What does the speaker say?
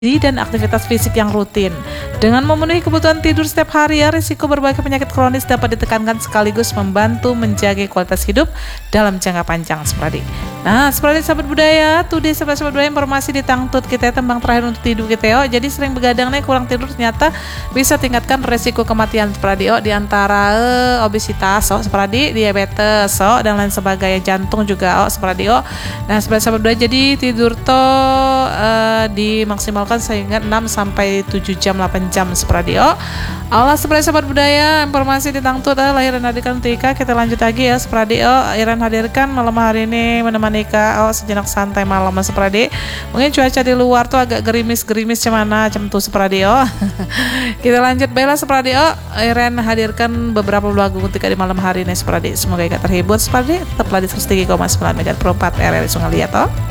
dan aktivitas fisik yang rutin. Dengan memenuhi kebutuhan tidur setiap hari, risiko berbagai penyakit kronis dapat ditekankan sekaligus membantu menjaga kualitas hidup dalam jangka panjang, Sepradi. Nah, Sepradi sahabat budaya, today sahabat budaya informasi di tangtut kita tembang terakhir untuk tidur kita yo. Jadi sering begadang nih, kurang tidur ternyata bisa tingkatkan risiko kematian, Sepradi yo, di antara obesitas, Sepradi, diabetes, dan lain sebagainya, jantung juga, Sepradi yo. Nah, sahabat budaya, jadi tidur dimaksimalkan sehingga 6-7 jam 8 jam Sepradio. Allah seperti sahabat budaya, informasi di tangtut lahir dan hadirkan Tika. Kita lanjut lagi ya Sepradio. Iran hadirkan malam hari ini menemani Ika sejenak santai malam Sepradi. Mungkin cuaca di luar tuh agak gerimis-gerimis cemana tuh Sepradio. Kita lanjut bela Sepradio. Iran hadirkan beberapa lagu Tika di malam hari ini Sepradi. Semoga Ika terhibur Sepradi. Tetaplah di 103,9 MHz RRI Sungai Liat.